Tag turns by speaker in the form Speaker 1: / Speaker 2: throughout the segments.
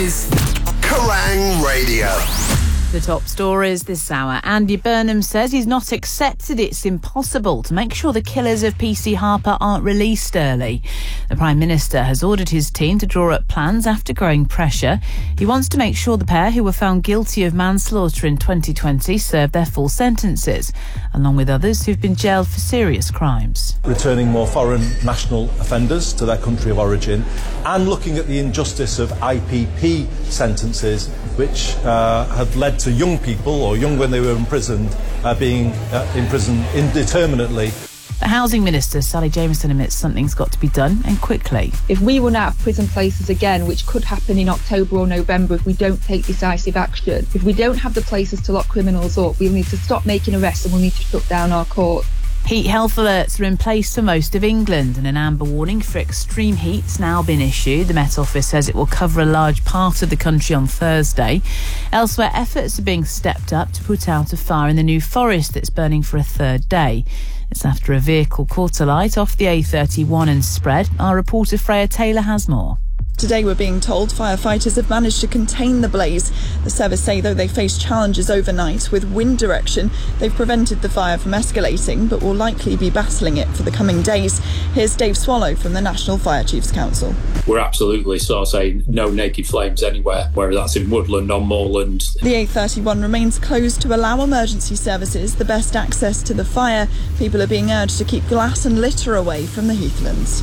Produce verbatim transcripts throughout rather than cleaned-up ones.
Speaker 1: is Kerrang Radio.
Speaker 2: The top stories this hour. Andy Burnham says he's not accepted it's impossible to make sure the killers of P C Harper aren't released early. The Prime Minister has ordered his team to draw up plans after growing pressure. He wants to make sure the pair who were found guilty of manslaughter in twenty twenty serve their full sentences, along with others who've been jailed for serious crimes.
Speaker 3: Returning more foreign national offenders to their country of origin and looking at the injustice of I P P sentences which uh, have led to young people, or young when they were imprisoned, uh, being uh, imprisoned indeterminately.
Speaker 2: The Housing Minister, Sally Jameson, admits something's got to be done, and quickly.
Speaker 4: If we run out of prison places again, which could happen in October or November if we don't take decisive action, if we don't have the places to lock criminals up, we'll need to stop making arrests and we'll need to shut down our courts.
Speaker 2: Heat health alerts are in place for most of England, and an amber warning for extreme heat's now been issued. The Met Office says it will cover a large part of the country on Thursday. Elsewhere, efforts are being stepped up to put out a fire in the New Forest that's burning for a third day. It's after a vehicle caught alight off the A thirty-one and spread. Our reporter Freya Taylor has more.
Speaker 5: Today we're being told firefighters have managed to contain the blaze. The service say though they faced challenges overnight with wind direction, they've prevented the fire from escalating but will likely be battling it for the coming days. Here's Dave Swallow from the National Fire Chiefs Council.
Speaker 6: We're absolutely sort of saying no naked flames anywhere, whether that's in woodland or moorland.
Speaker 5: The A thirty-one remains closed to allow emergency services the best access to the fire. People are being urged to keep glass and litter away from the heathlands.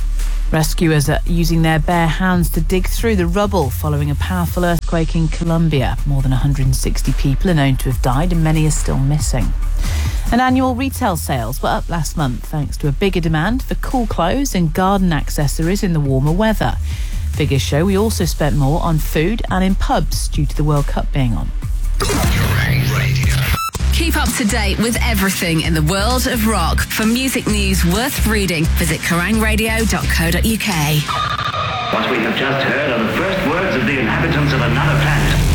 Speaker 2: Rescuers are using their bare hands to dig through the rubble following a powerful earthquake in Colombia. More than one hundred sixty people are known to have died and many are still missing. And annual retail sales were up last month thanks to a bigger demand for cool clothes and garden accessories in the warmer weather. Figures show we also spent more on food and in pubs due to the World Cup being on.
Speaker 1: Kerrang Radio.
Speaker 7: Keep up to date with everything in the world of rock. For music news worth reading, visit kerrang radio dot co dot uk.
Speaker 8: What we have just heard are the first words of the inhabitants of another planet.